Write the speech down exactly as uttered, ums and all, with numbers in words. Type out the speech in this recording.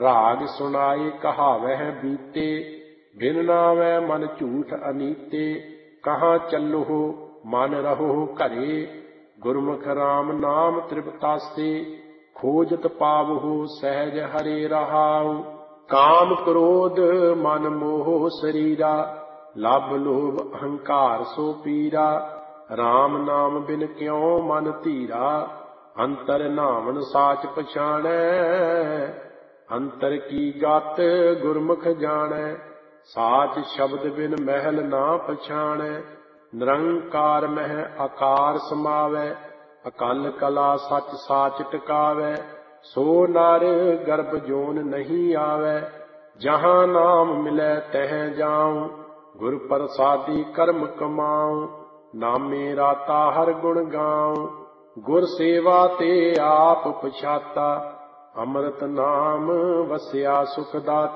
ਰਾਗ ਸੁਣਾਏ ਕਹਾਵਹਿ ਬੀਤੇ, ਬਿਨ ਨਾਵੈ ਮਨ ਝੂਠ ਅਨੀਤੇ। ਕਹਾਂ ਚੱਲੋ ਮਨ ਰਹੋ ਘਰੇ, ਗੁਰਮੁਖ ਰਾਮ ਨਾਮ ਤ੍ਰਿਪਤਾਸੇ। ਖੋਜਤ ਪਾਵਹੁ ਸਹਿਜ ਹਰੇ ਰਹਾਉ, ਕਾਮ ਕ੍ਰੋਧ ਮਨ ਮੋਹ ਸਰੀਰਾ। ਲਭ ਲੋਭ ਅਹੰਕਾਰ ਸੋ ਪੀਰਾ, ਰਾਮ ਨਾਮ ਬਿਨ ਕਿਉ ਮਨ ਧੀਰਾ। ਅੰਤਰ ਨਾਵਨ ਸਾਚ ਪਛਾਣੈ, ਅੰਤਰ ਕੀ ਗਤ ਗੁਰਮੁਖ ਜਾਣੈ। ਸਾਚ ਸ਼ਬਦ ਬਿਨ ਮਹਿਲ ਨਾ ਪਛਾਣੈ, ਨਿਰੰਕਾਰ ਮਹਿ ਆਕਾਰ ਸਮਾਵੈ। ਅਕਲ ਕਲਾ ਸਚ ਸਾਚ ਟਿਕਾਵੈ, ਸੋ ਨਰ ਗਰਭ ਜੋਨ ਨਹੀਂ ਆਵੈ। ਜਹਾਂ ਨਾਮ ਮਿਲੈ ਤਹਿ ਜਾਉ, ਗੁਰ ਪ੍ਰਸਾਦੀ ਕਰਮ ਕਮਾਉ। ਨਾਮੇ ਰਾਤਾ ਹਰ ਗੁਣ ਗਾਉ, ਗੁਰ ਸੇਵਾ ਤੇ ਆਪ ਪਛਾਤਾ। ਅੰਮ੍ਰਿਤ ਨਾਮ ਵਸਿਆ ਸੁਖ ਦਾਤਾ।